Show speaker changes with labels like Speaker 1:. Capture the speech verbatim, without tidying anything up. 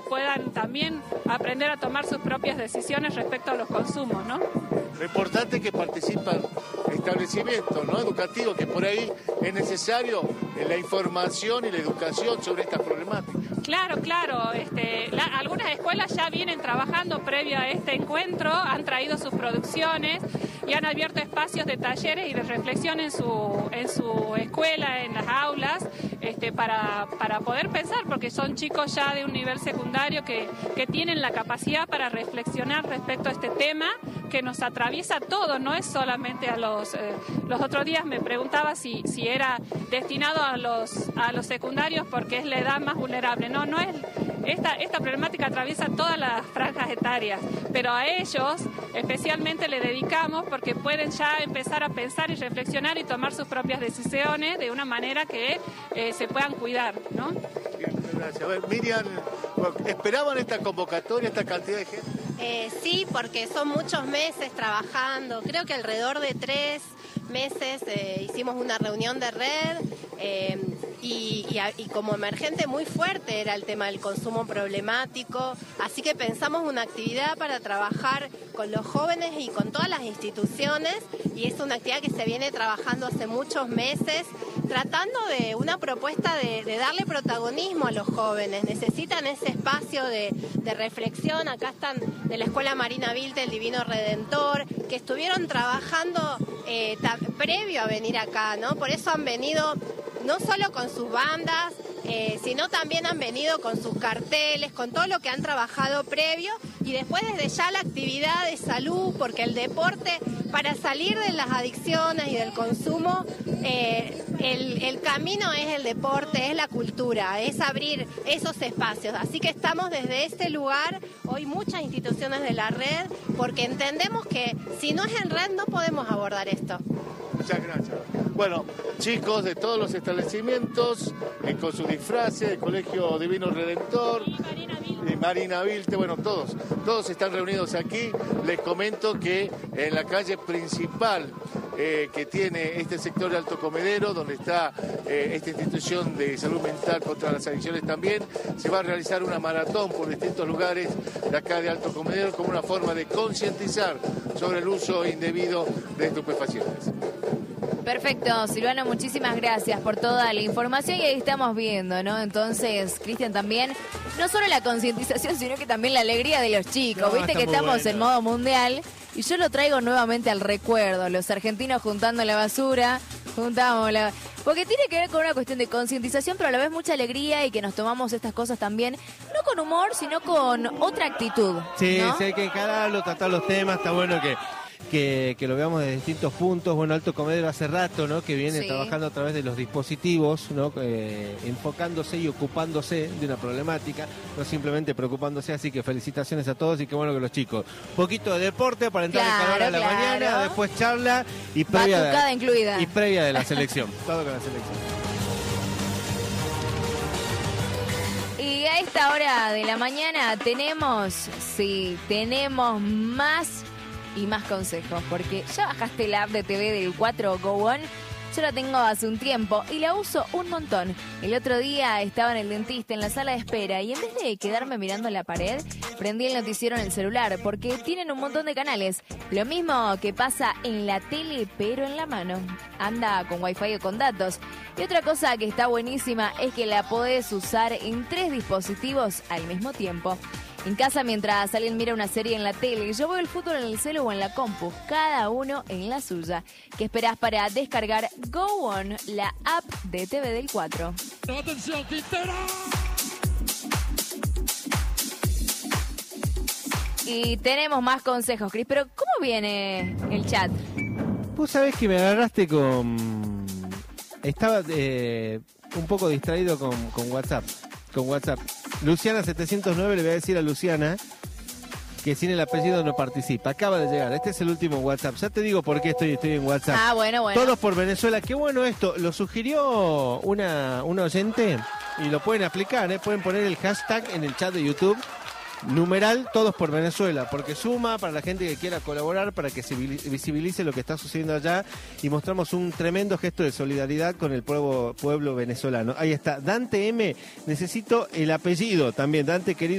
Speaker 1: puedan también aprender a tomar sus propias decisiones respecto a los consumos, ¿no?
Speaker 2: Lo importante es que participan establecimientos, ¿no?, educativos, que por ahí es necesario la información y la educación sobre estas problemáticas.
Speaker 1: Claro, claro. Este, la, algunas escuelas ya vienen trabajando previo a este encuentro, han traído sus producciones y han abierto espacios de talleres y de reflexión en su, en su escuela, en las aulas, este, para, para poder pensar, porque son chicos ya de un nivel secundario que, que tienen la capacidad para reflexionar respecto a este tema que nos atraviesa a todos, no es solamente a los... Eh, los otros días me preguntaba si, si era destinado a los, a los secundarios porque es la edad más vulnerable. No, no es... Esta, esta problemática atraviesa todas las franjas etarias, pero a ellos especialmente le dedicamos porque pueden ya empezar a pensar y reflexionar y tomar sus propias decisiones de una manera que eh, se puedan cuidar, ¿no?
Speaker 2: Gracias. A ver, Miriam, ¿esperaban esta convocatoria, esta cantidad de gente?
Speaker 3: Eh, sí, porque son muchos meses trabajando, creo que alrededor de tres meses eh, hicimos una reunión de red eh, y, y, y como emergente muy fuerte era el tema del consumo problemático, así que pensamos una actividad para trabajar con los jóvenes y con todas las instituciones, y es una actividad que se viene trabajando hace muchos meses, tratando de una propuesta de, de darle protagonismo a los jóvenes. Necesitan ese espacio de, de reflexión. Acá están de la Escuela Marina Vilte, el Divino Redentor, que estuvieron trabajando eh, ta, previo a venir acá, ¿no? Por eso han venido no solo con sus bandas, eh, sino también han venido con sus carteles, con todo lo que han trabajado previo, y después desde ya la actividad de salud, porque el deporte, para salir de las adicciones y del consumo, eh, el, el camino es el deporte, es la cultura, es abrir esos espacios. Así que estamos desde este lugar, hoy muchas instituciones de la red, porque entendemos que si no es en red no podemos abordar esto.
Speaker 2: Muchas gracias. Bueno, chicos de todos los establecimientos, eh, con su disfraces, el Colegio Divino Redentor,
Speaker 1: y Marina Vilte.
Speaker 2: y Marina Vilte, bueno, todos, todos están reunidos aquí. Les comento que en la calle principal eh, que tiene este sector de Alto Comedero, donde está eh, esta institución de salud mental contra las adicciones también, se va a realizar una maratón por distintos lugares de acá de Alto Comedero como una forma de concientizar sobre el uso indebido de estupefacientes.
Speaker 4: Perfecto, Silvano, muchísimas gracias por toda la información y ahí estamos viendo, ¿no? Entonces, Cristian, también, no solo la concientización, sino que también la alegría de los chicos. No, viste que estamos bueno. en modo mundial y yo lo traigo nuevamente al recuerdo. Los argentinos juntando la basura, juntamos la... Porque tiene que ver con una cuestión de concientización, pero a la vez mucha alegría y que nos tomamos estas cosas también, no con humor, sino con otra actitud.
Speaker 5: Sí,
Speaker 4: ¿no?
Speaker 5: sí, hay que encararlo, tratar los temas, está bueno que... Que, que lo veamos de distintos puntos. Bueno, Alto Comedero hace rato, ¿no?, que viene sí. trabajando a través de los dispositivos, ¿no?, eh, enfocándose y ocupándose de una problemática, no simplemente preocupándose, así que felicitaciones a todos y qué bueno que los chicos. Poquito de deporte para entrar
Speaker 4: claro,
Speaker 5: en calor a la
Speaker 4: claro.
Speaker 5: mañana, después charla y previa,
Speaker 4: Batucada incluida.
Speaker 5: y previa de la selección. Todo con la selección.
Speaker 4: Y a esta hora de la mañana tenemos, sí, tenemos más y más consejos, porque ya bajaste la app de T V del cuatro Go One. Yo la tengo hace un tiempo y la uso un montón. El otro día estaba en el dentista en la sala de espera y en vez de quedarme mirando la pared, prendí el noticiero en el celular porque tienen un montón de canales. Lo mismo que pasa en la tele, pero en la mano. Anda con wifi o con datos. Y otra cosa que está buenísima es que la podés usar en tres dispositivos al mismo tiempo. En casa, mientras alguien mira una serie en la tele, yo veo el fútbol en el celu o en la compu, cada uno en la suya. ¿Qué esperás para descargar Go One, la app de T V del cuatro?
Speaker 6: ¡Atención, Quintero!
Speaker 4: Y tenemos más consejos, Cris, pero ¿cómo viene el chat?
Speaker 5: Vos sabés que me agarraste con... Estaba eh, un poco distraído con, con WhatsApp. Con WhatsApp. Luciana setecientos nueve, le voy a decir a Luciana que sin el apellido no participa. Acaba de llegar. Este es el último WhatsApp. Ya te digo por qué estoy, estoy en WhatsApp.
Speaker 4: Ah, bueno, bueno.
Speaker 5: Todos por Venezuela. Qué bueno esto. Lo sugirió una, una oyente y lo pueden aplicar, ¿eh? Pueden poner el hashtag en el chat de YouTube. Numeral Todos por Venezuela, porque suma para la gente que quiera colaborar, para que se visibilice lo que está sucediendo allá y mostramos un tremendo gesto de solidaridad con el pueblo, pueblo venezolano. Ahí está, Dante M, necesito el apellido también, Dante querido.